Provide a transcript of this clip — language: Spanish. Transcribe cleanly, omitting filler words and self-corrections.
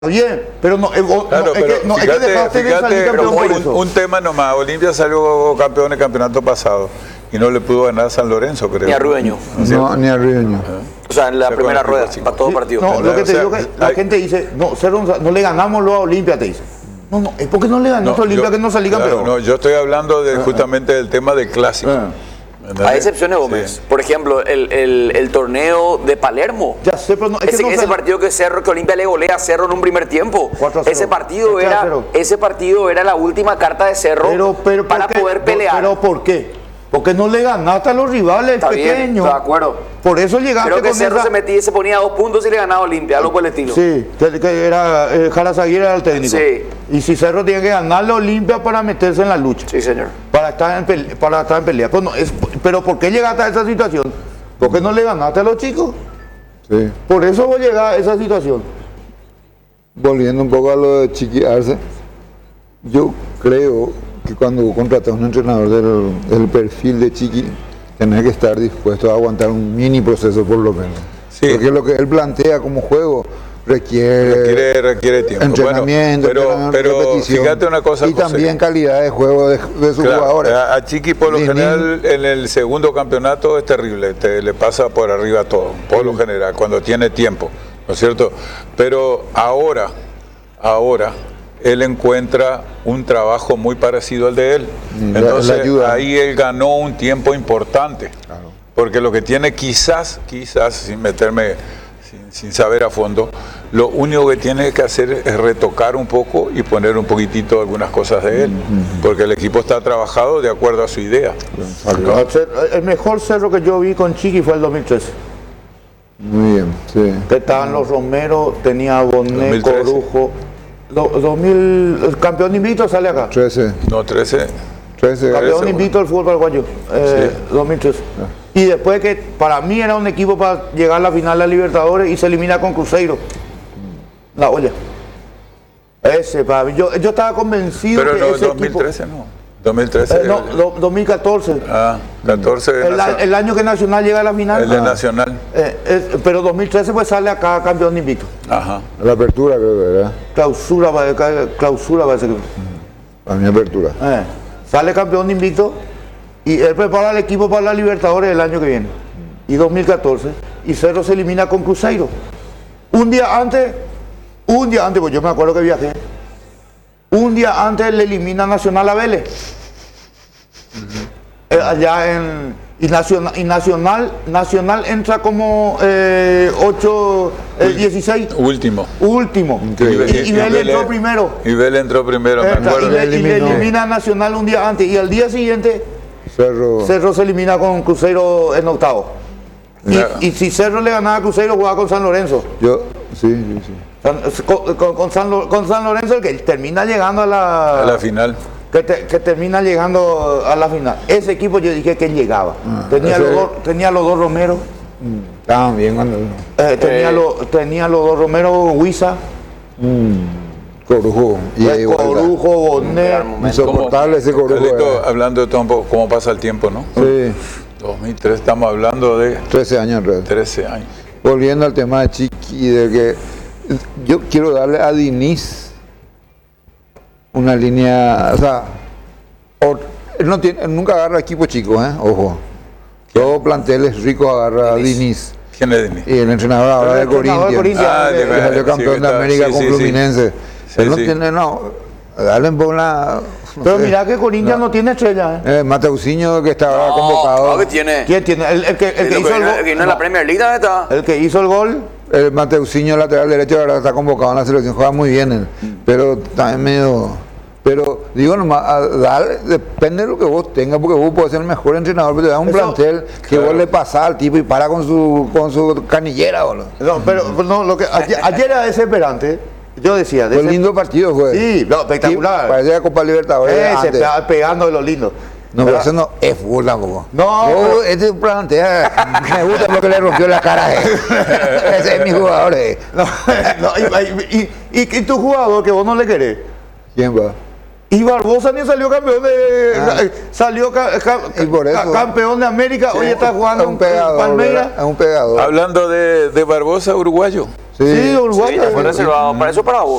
bien, pero no, Claro, es que, no, es que dejaste de salir campeón por eso. un tema nomás. Olimpia salió campeón el campeonato pasado y no le pudo ganar a San Lorenzo, creo. Ni a Rubeño. No, ni a Ribeño. O sea, en la primera rueda, para todo partido. No, lo que te digo es que la gente dice, no, Cerro, no le ganamos luego a Olimpia, te dice. No, es porque no le ganó a Olimpia que no salí campeón. No, yo estoy hablando justamente del tema del clásico. Hay excepciones, Gómez. Sí. Por ejemplo, el torneo de Palermo. Ya sé, pero no, es que no ese partido que Olimpia le golea a Cerro en un primer tiempo. 4-0. Ese partido era la última carta de Cerro para poder pelear. ¿Pero por qué? Porque no le ganaste a los rivales pequeños. De acuerdo. Por eso llegaste. Creo que Cerro se metía y se ponía 2 puntos y le ganaba a Olimpia, algo por el estilo. Sí, que era Jarazaguirre era el técnico. Sí. Y si Cerro tiene que ganarle a Olimpia para meterse en la lucha. Sí, señor. Para estar en pelea. Pues no, pero ¿por qué llegaste a esa situación? ¿Por qué no le ganaste a los chicos? Sí. Por eso vos llegás a esa situación. Volviendo un poco a lo de Chiqui Arce, yo creo que cuando vos contratas a un entrenador del perfil de Chiqui, tenés que estar dispuesto a aguantar un mini proceso por lo menos. Sí. Porque lo que él plantea como juego requiere tiempo. entrenamiento, pero repetición, fíjate una cosa, y José, también calidad de juego de sus jugadores. A Chiqui por lo general en el segundo campeonato es terrible, le pasa por arriba todo, por lo general, cuando tiene tiempo, ¿no es cierto? Pero ahora él encuentra un trabajo muy parecido al de él. Entonces ahí él ganó un tiempo importante. Claro. Porque lo que tiene quizás, sin meterme, sin saber a fondo, lo único que tiene que hacer es retocar un poco y poner un poquitito algunas cosas de él. Porque el equipo está trabajado de acuerdo a su idea. El mejor Cerro que yo vi con Chiqui fue el 2013. Muy bien, sí. Que estaban los Romero, tenía Bonet, Corujo. 2000, el campeón invicto sale acá. 13. No, 13. Campeón invicto del fútbol paraguayo. 2013. Y después que para mí era un equipo para llegar a la final de la Libertadores y se elimina con Cruzeiro. La olla. Ese, para mí. Yo estaba convencido pero que no, ese 2013 equipo, no. 2013. no, 2014. 14. El año que Nacional llega a la final. El de Nacional. Pero 2013 pues sale acá campeón invicto. Ajá. La apertura creo que era. Clausura parece que. A mi apertura. Sale campeón invicto y él prepara el equipo para la Libertadores el año que viene. Y 2014. Y Cerro se elimina con Cruzeiro. Un día antes, pues yo me acuerdo que viajé. Un día antes le elimina Nacional a Vélez. Allá en. Y Nacional entra como 16. Último. Y Vélez entró primero. Y Vélez entró primero, me acuerdo. Y le elimina Nacional un día antes. Y al día siguiente Cerro se elimina con Cruzeiro en octavo. Y si Cerro le ganaba a Cruzeiro, jugaba con San Lorenzo. Sí. Con San Lorenzo, el que termina llegando a la final. Que termina llegando a la final. Ese equipo yo dije que llegaba. Tenía los dos Romero. Estaban bien cuando. Tenía los dos Romero, Huiza. Corujo. Corujo, Bonet. Insoportable ese Corujo. Hablando de todo un poco, cómo pasa el tiempo, ¿no? Sí. 2003, estamos hablando de 13 años en realidad. 13 años. Volviendo al tema de Chiqui, de que yo quiero darle a Diniz una línea, o sea, él nunca agarra equipo chico, ojo. Todo planteles ricos agarra a Diniz. ¿Quién es Diniz? Y el entrenador ahora de Corinthians, que salió campeón de América con Fluminense. Él no tiene, dale un poco una. Pero mira que Corinthians no tiene estrella. Mateusinho, que estaba convocado. ¿Qué tiene? ¿Quién tiene? El que hizo el gol. El que no en la Premier League, ¿dónde está? El que hizo el gol. El Mateusinho, lateral derecho, ahora está convocado en la selección, juega muy bien él, pero también medio. Pero digo nomás, depende de lo que vos tengas, porque vos podés ser el mejor entrenador, pero te da un plantel que vos le pasás al tipo y para con su canillera, boludo. No, pero no, ayer era desesperante. Yo decía. Fue lindo partido, fue. Sí, espectacular. Parecía la Copa Libertadores. Pegando de lo lindo. No, pero eso no es fútbol tampoco. No. Este plantea, me gusta porque le rompió la cara. Ese es mi jugador. ¿Y tu jugador que vos no le querés? ¿Quién va? Y Barbosa ni salió campeón campeón de América, hoy está jugando un pegador, Palmeiras. Es un pegador. Hablando de Barbosa, uruguayo. Sí, Uruguay. Fue reservado. Para eso para vos.